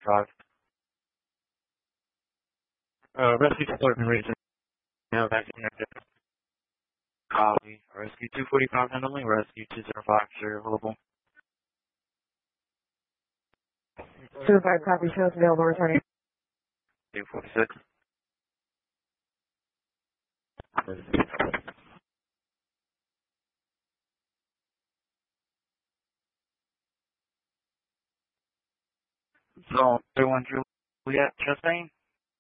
245. Rescue Department region. Now back connected. Copy. Rescue 245 handling. Rescue 205, sure, available. 205 copy, shows available, returning. 246. Zone 31 Juliet, Chastain.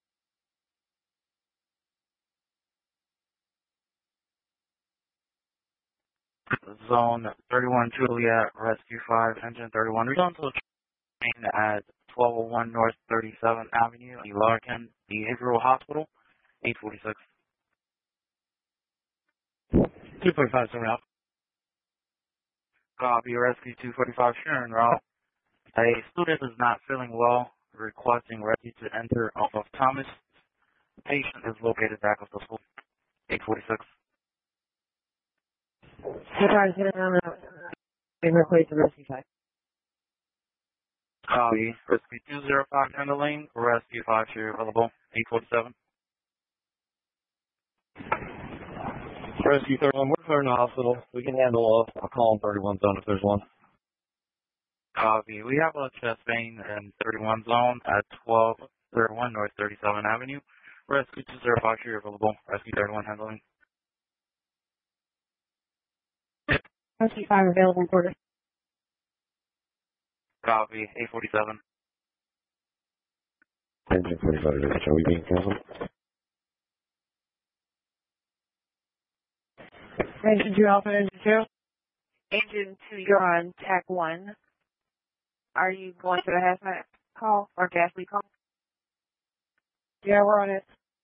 Zone 31 Juliet, Rescue 5, Engine 31. Return to the train at 1201 North 37th Avenue, Larkin Behavioral Hospital, 846. 245 are out. Copy. Rescue 245, Sharon Route. A student is not feeling well, requesting rescue to enter off of Thomas. The patient is located back of the school, 846. Surprise, get around and replace the rescue site. Copy. Rescue 205 handling. Rescue 5 here available, 847. Rescue 31, we're clearing the hospital. We can handle a call in 31 zone if there's one. Copy. We have a chest pain in 31 zone at 1231 North 37th Avenue. Rescue 205 here available. Rescue 31 handling. Rescue 5 available, quarter. Copy. 847. Engine 45 is shall we being canceled? Engine 2 Alpha, Engine 2. Engine 2, you're on TAC 1. Are you going to the hazmat call or gas leak call? Yeah, we're on it.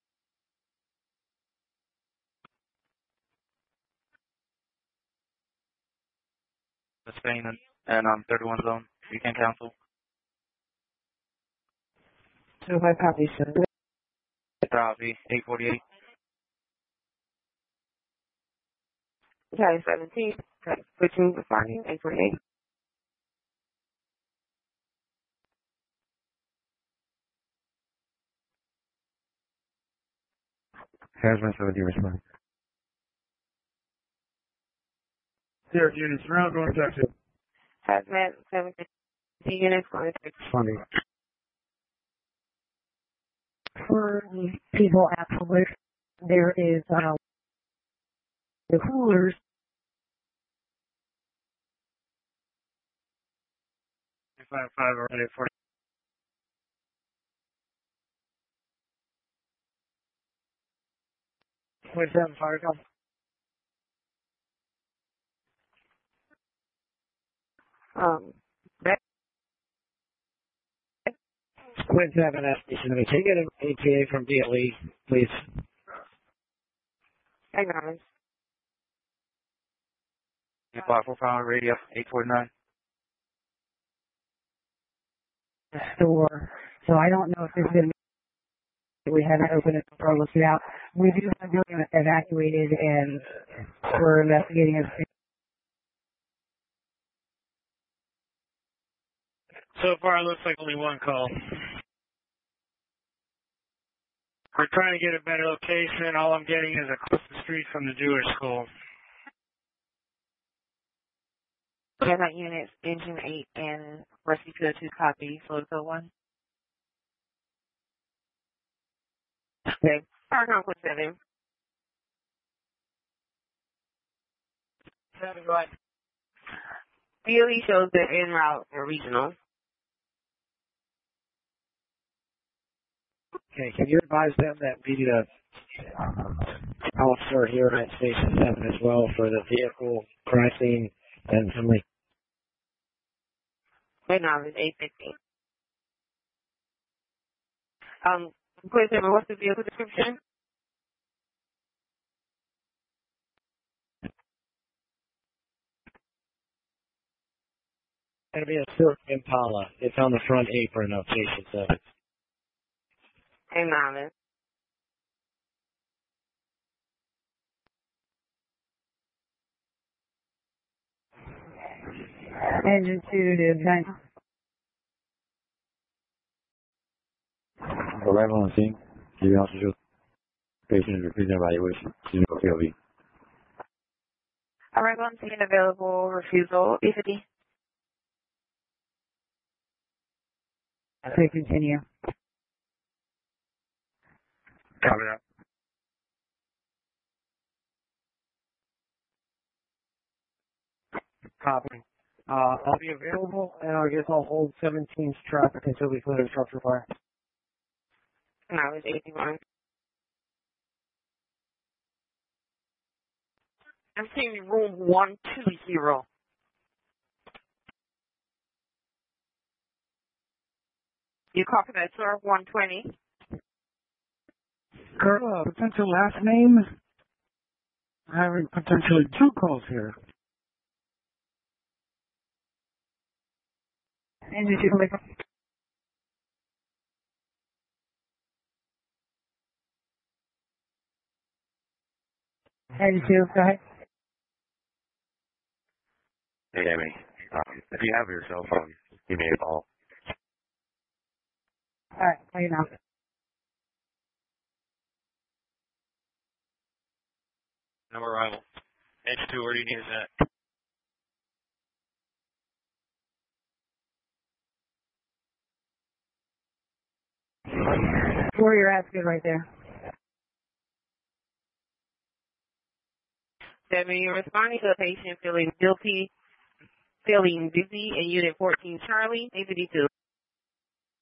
Chest pain and 31 zone. You can cancel. 205 copy, sir. Copy. 848. Charlie 17, switching the finding, 848. Hazmat 70 respond. Here, units around, going to TAC 2. Hazmat 17 units going to Funding. For the people at public, there is the coolers. 255 already for 27 fire call. that 27 station. Can you get an ATA from DLE, please? acknowledge. 545 radio, 849. Store. So I don't know if there's been. We haven't opened it for looking out. We do have the building evacuated and we're investigating it. So far, it looks like only one call. We're trying to get a better location. All I'm getting is across the street from the Jewish school. Hazmat units, engine 8 and rescue 202 copy, Florida 1. Okay, fire conflict 7. 7, go ahead. DOE shows they're en route or regional. Okay, can you advise them that we need a officer here at Station 7 as well for the vehicle crossing and somebody? Acknowledge 850. Please remember, what's the vehicle description? It'll be a Silk Impala. It's on the front apron of Station 7. Acknowledge. Engine 2 to 9. Arrival on scene. Giving officer patient is refusing evaluation. She's no POV. Arrival on scene available, refusal, B50. Please continue. Copy that. Copy. I'll be available, and I guess I'll hold 17's traffic until we clear the structure fire. And I was 81. I'm seeing room 120. You copy that, sir? 120. Girl, potential last name? Having potentially 2 calls here. Engine 2, come back. Engine 2, go ahead. Hey, Amy. If you have your cell phone, give me a call. Alright, call you now. No arrival. H2, where do you need us at? Where you're at, good right there. Seven, you're responding to a patient feeling guilty, feeling dizzy in Unit 14 Charlie, ABD2.